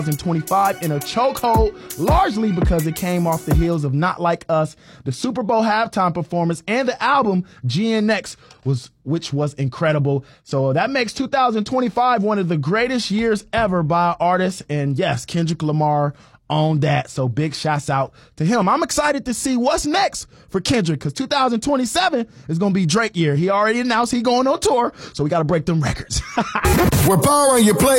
2025 in a chokehold, largely because it came off the heels of Not Like Us, the Super Bowl halftime performance, and the album GNX, which was incredible. So that makes 2025 one of the greatest years ever by artists. And yes, Kendrick Lamar on that. So big shouts out to him. I'm excited to see what's next for Kendrick, because 2027 is going to be Drake year. He already announced he going on tour, so we got to break them records. We're powering your play.